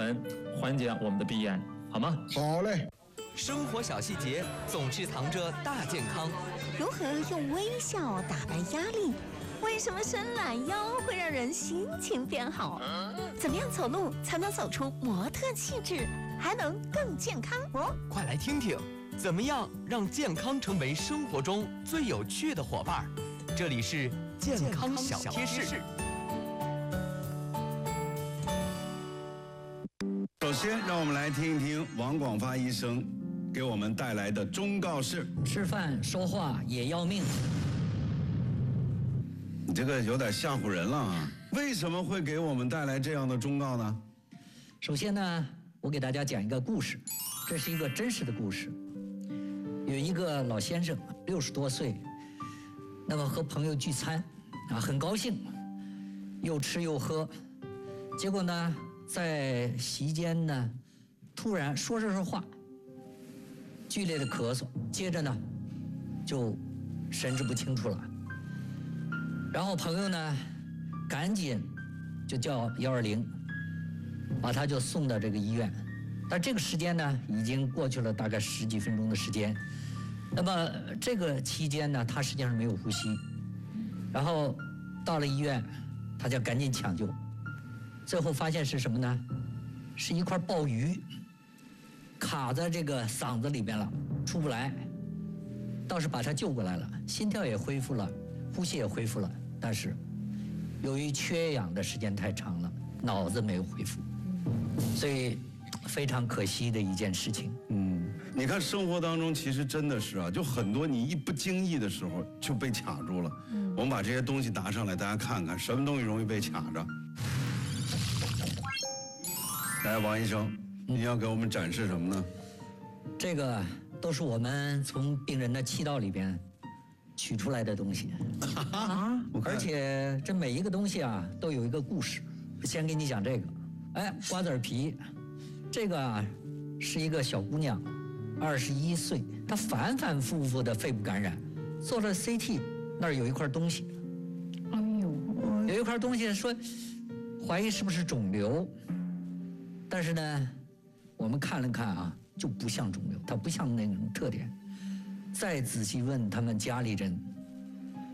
们，缓解我们的鼻炎，好吗？ 好嘞。 生活小细节总是藏着大健康。 如何用微笑打败压力？为什么伸懒腰会让人心情变好？怎么样走路才能走出模特气质，还能更健康哦？ 快来听听，怎么样让健康成为生活中最有趣的伙伴？这里是健康小贴士。 首先，让我们来听一听王广发医生给我们带来的忠告是： 吃饭说话也要命。 你这个有点吓唬人了啊！为什么会给我们带来这样的忠告呢？ 首先呢，我给大家讲一个故事，这是一个真实的故事。有一个老先生，60多岁，那么和朋友聚餐啊，很高兴，又吃又喝，结果呢，在席间呢，突然说着话，剧烈的咳嗽，接着呢，就神志不清楚了。然后朋友呢，赶紧就叫120，把他就送到这个医院。但这个时间呢，已经过去了大概10几分钟的时间。那么这个期间呢，他实际上没有呼吸。然后到了医院，他就赶紧抢救。最后发现是什么呢？是一块鲍鱼卡在这个嗓子里边了，出不来。倒是把他救过来了，心跳也恢复了，呼吸也恢复了，但是由于缺氧的时间太长了，脑子没有恢复，所以非常可惜的一件事情。 你看生活当中其实真的是啊，就很多你一不经意的时候就被卡住了。我们把这些东西拿上来，大家看看什么东西容易被卡着。来，王医生，你要给我们展示什么呢？ 这个都是我们从病人的气道里边取出来的东西啊，而且这每一个东西啊都有一个故事。先给你讲这个，瓜子皮，这个啊是一个小姑娘，21岁，她反反复复的肺部感染，做了 CT， 那儿有一块东西，有一块东西说怀疑是不是肿瘤，但是呢，我们看了看啊，就不像肿瘤，它不像那种特点。再仔细问他们家里人，